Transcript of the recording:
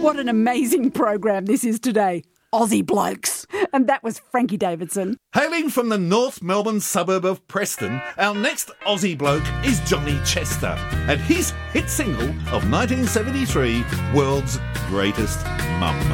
What an amazing program this is today. Aussie blokes. And that was Frankie Davidson. Hailing from the North Melbourne suburb of Preston, our next Aussie bloke is Johnny Chester and his hit single of 1973, World's Greatest Mum.